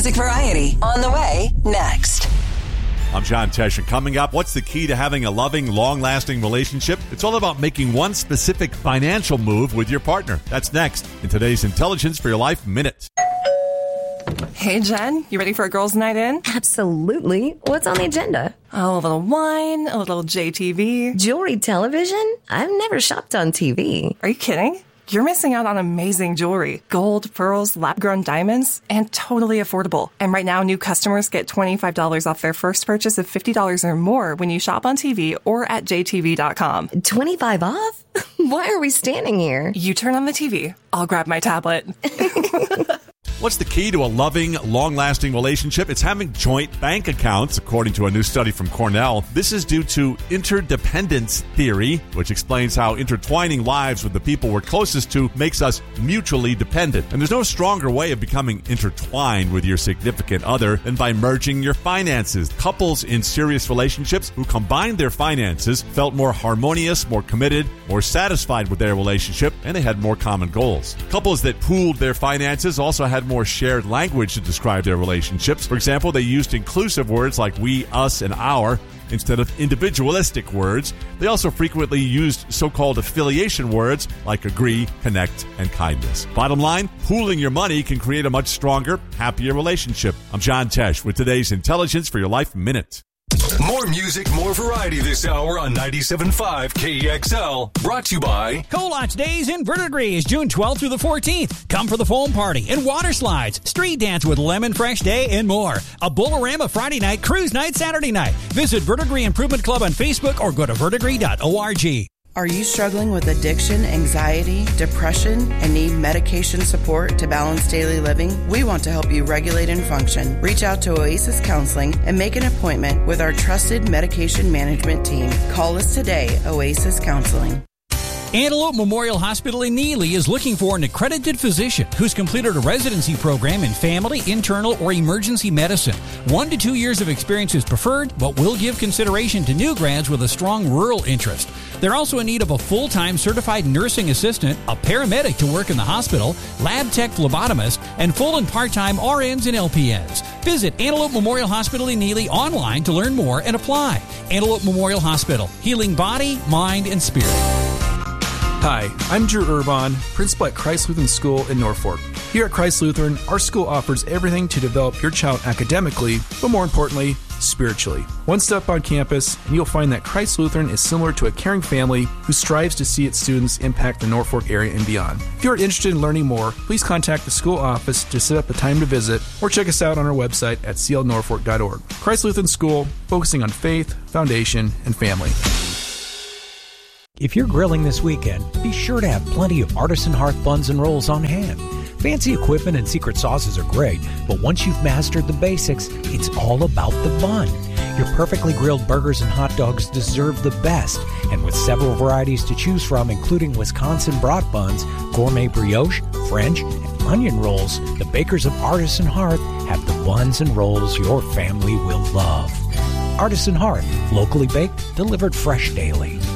Music Variety on the way next. I'm John Tesh, and coming up, what's the key to having a loving, long-lasting relationship? It's all about making one specific financial move with your partner. That's next in today's Intelligence for Your Life Minute. Hey, Jen, you ready for a girls' night in? Absolutely. What's on the agenda? Oh, a little wine, a little JTV. Jewelry television? I've never shopped on TV. Are you kidding? You're missing out on amazing jewelry. Gold, pearls, lab-grown diamonds, and totally affordable. And right now, new customers get $25 off their first purchase of $50 or more when you shop on TV or at jtv.com. 25 off? Why are we standing here? You turn on the TV. I'll grab my tablet. What's the key to a loving, long-lasting relationship? It's having joint bank accounts, according to a new study from Cornell. This is due to interdependence theory, which explains how intertwining lives with the people we're closest to makes us mutually dependent. And there's no stronger way of becoming intertwined with your significant other than by merging your finances. Couples in serious relationships who combined their finances felt more harmonious, more committed, more satisfied with their relationship, and they had more common goals. Couples that pooled their finances also had more shared language to describe their relationships. For example, they used inclusive words like we, us, and our instead of individualistic words. They also frequently used so-called affiliation words like agree, connect, and kindness. Bottom line, pooling your money can create a much stronger, happier relationship. I'm John Tesh with today's Intelligence for Your Life Minute. More music, more variety this hour on 97.5 KXL. Brought to you by Colot's Days in Verdigris is June 12th through the 14th. Come for the foam party and water slides, street dance with Lemon Fresh Day, and more. A Bolorama Friday night, cruise night Saturday night. Visit Verdigris Improvement Club on Facebook or go to verdigris.org. Are you struggling with addiction, anxiety, depression, and need medication support to balance daily living? We want to help you regulate and function. Reach out to Oasis Counseling and make an appointment with our trusted medication management team. Call us today, Oasis Counseling. Antelope Memorial Hospital in Neely is looking for an accredited physician who's completed a residency program in family, internal, or emergency medicine. 1 to 2 years of experience is preferred, but will give consideration to new grads with a strong rural interest. They're also in need of a full-time certified nursing assistant, a paramedic to work in the hospital, lab tech phlebotomist, and full and part-time RNs and LPNs. Visit Antelope Memorial Hospital in Neely online to learn more and apply. Antelope Memorial Hospital, healing body, mind, and spirit. Hi, I'm Drew Urbon, principal at Christ Lutheran School in Norfolk. Here at Christ Lutheran, our school offers everything to develop your child academically, but more importantly, spiritually. One step on campus, and you'll find that Christ Lutheran is similar to a caring family who strives to see its students impact the Norfolk area and beyond. If you're interested in learning more, please contact the school office to set up a time to visit, or check us out on our website at clnorfolk.org. Christ Lutheran School, focusing on faith, foundation, and family. If you're grilling this weekend, be sure to have plenty of Artisan Hearth buns and rolls on hand. Fancy equipment and secret sauces are great, but once you've mastered the basics, it's all about the bun. Your perfectly grilled burgers and hot dogs deserve the best, and with several varieties to choose from, including Wisconsin brat buns, gourmet brioche, French, and onion rolls, the bakers of Artisan Hearth have the buns and rolls your family will love. Artisan Hearth, locally baked, delivered fresh daily.